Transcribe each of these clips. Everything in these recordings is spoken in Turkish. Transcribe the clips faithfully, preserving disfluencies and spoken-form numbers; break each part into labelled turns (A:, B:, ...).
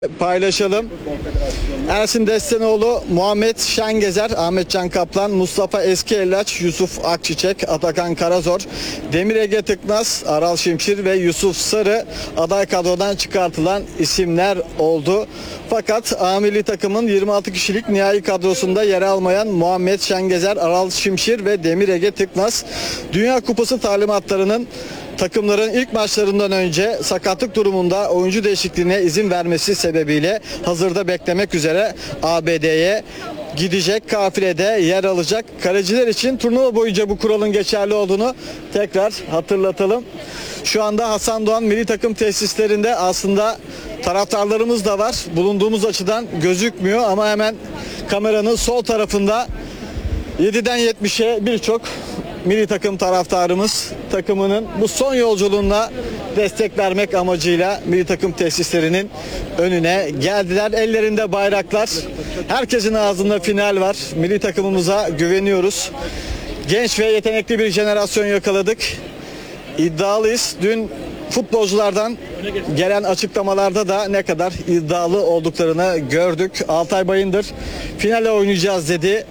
A: Paylaşalım. Ersin Destanoğlu, Muhammed Şengezer, Ahmet Can Kaplan, Mustafa Eskiellaç, Yusuf Akçiçek, Atakan Karazor, Demir Ege Tıknaz, Aral Şimşir ve Yusuf Sarı aday kadrodan çıkartılan isimler oldu. Fakat A milli takımın yirmi altı kişilik nihai kadrosunda yer almayan Muhammed Şengezer, Aral Şimşir ve Demir Ege Tıknaz, Dünya Kupası talimatlarının takımların ilk maçlarından önce sakatlık durumunda oyuncu değişikliğine izin vermesi sebebiyle hazırda beklemek üzere A B D'ye gidecek kafilede yer alacak. Kaleciler için turnuva boyunca bu kuralın geçerli olduğunu tekrar hatırlatalım. Şu anda Hasan Doğan milli takım tesislerinde aslında taraftarlarımız da var. Bulunduğumuz açıdan gözükmüyor ama hemen kameranın sol tarafında yediden yetmişe birçok milli takım taraftarımız takımının bu son yolculuğuna destek vermek amacıyla milli takım tesislerinin önüne geldiler. Ellerinde bayraklar. Herkesin ağzında final var. Milli takımımıza güveniyoruz. Genç ve yetenekli bir jenerasyon yakaladık. İddialıyız. Dün futbolculardan gelen açıklamalarda da ne kadar iddialı olduklarını gördük. Altay Bayındır finale oynayacağız dedi.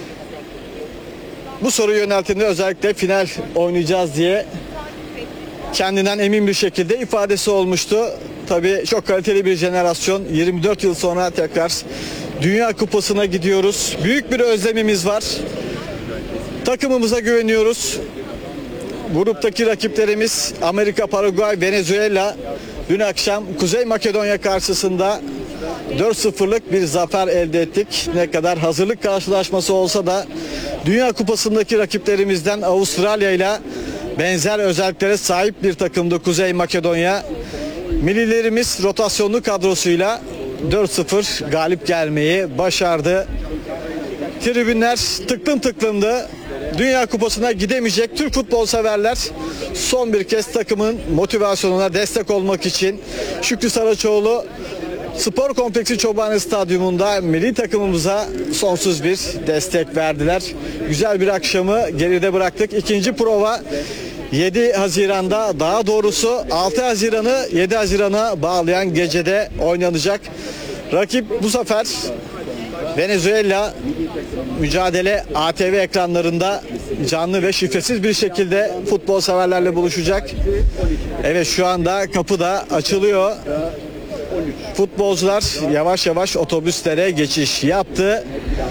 A: Bu soruyu yönelttiğinde özellikle final oynayacağız diye kendinden emin bir şekilde ifadesi olmuştu. Tabii çok kaliteli bir jenerasyon. yirmi dört yıl sonra tekrar Dünya Kupası'na gidiyoruz. Büyük bir özlemimiz var. Takımımıza güveniyoruz. Gruptaki rakiplerimiz Amerika, Paraguay, Venezuela. Dün akşam Kuzey Makedonya karşısında dört sıfırlık bir zafer elde ettik. Ne kadar hazırlık karşılaşması olsa da Dünya Kupası'ndaki rakiplerimizden Avustralya ile benzer özelliklere sahip bir takımdı Kuzey Makedonya. Millilerimiz rotasyonlu kadrosuyla dört sıfır galip gelmeyi başardı. Tribünler tıklım tıklımdı. Dünya Kupası'na gidemeyecek Türk futbol severler son bir kez takımın motivasyonuna destek olmak için Şükrü Saraçoğlu Spor Kompleksi Çobani Stadyumunda milli takımımıza sonsuz bir destek verdiler. Güzel bir akşamı geride bıraktık. İkinci prova yedi Haziran'da, daha doğrusu altı Haziran'ı yedi Haziran'a bağlayan gecede oynanacak. Rakip bu sefer Venezuela. Mücadele A T V ekranlarında canlı ve şifresiz bir şekilde futbol severlerle buluşacak. Evet, şu anda kapı da açılıyor. Futbolcular yavaş yavaş otobüslere geçiş yaptı.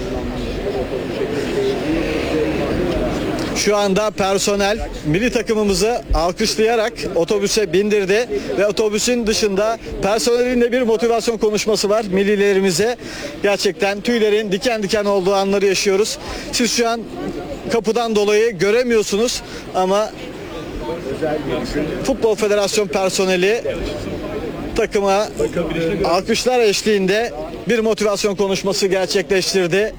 A: Şu anda personel milli takımımızı alkışlayarak otobüse bindirdi ve otobüsün dışında personelin de bir motivasyon konuşması var millilerimize. Gerçekten tüylerin diken diken olduğu anları yaşıyoruz. Siz şu an kapıdan dolayı göremiyorsunuz ama Futbol Federasyon personeli takıma alkışlar eşliğinde bir motivasyon konuşması gerçekleştirdi.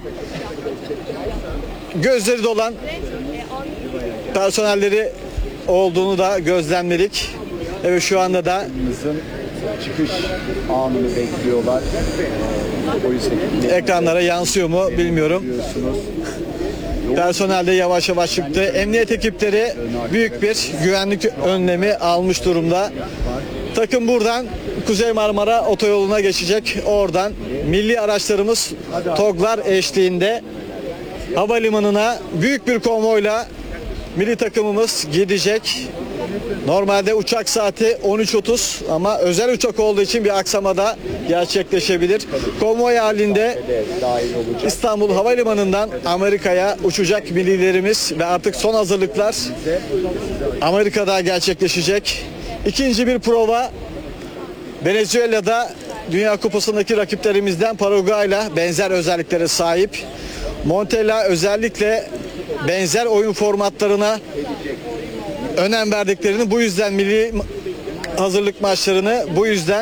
A: Gözleri dolan personelleri olduğunu da gözlemledik. Evet, şu anda da
B: çıkış anını bekliyorlar.
A: Ekranlara yansıyor mu bilmiyorum. Personel de yavaş yavaş çıktı. Emniyet ekipleri büyük bir güvenlik önlemi almış durumda. Takım buradan Kuzey Marmara Otoyolu'na geçecek. Oradan milli araçlarımız TOG'lar eşliğinde havalimanına büyük bir konvoyla milli takımımız gidecek. Normalde uçak saati on üç otuz ama özel uçak olduğu için bir aksamada gerçekleşebilir. Konvoy halinde İstanbul Havalimanı'ndan Amerika'ya uçacak millilerimiz ve artık son hazırlıklar Amerika'da gerçekleşecek. İkinci bir prova Venezuela'da Dünya Kupası'ndaki rakiplerimizden Paraguay'la benzer özelliklere sahip. Montella özellikle benzer oyun formatlarına önem verdiklerini, bu yüzden milli hazırlık maçlarını bu yüzden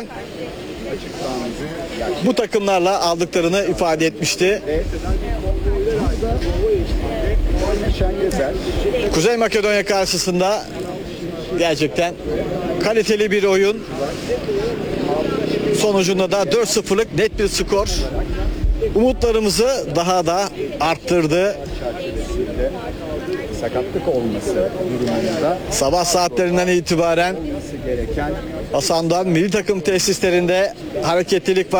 A: bu takımlarla aldıklarını ifade etmişti. Kuzey Makedonya karşısında gerçekten kaliteli bir oyun. Sonucunda da dört sıfırlık net bir skor umutlarımızı daha da arttırdı.
B: Sakatlık olması durumunda
A: sabah saatlerinden itibaren
B: gereken
A: Hasan Doğan milli takım tesislerinde hareketlilik var.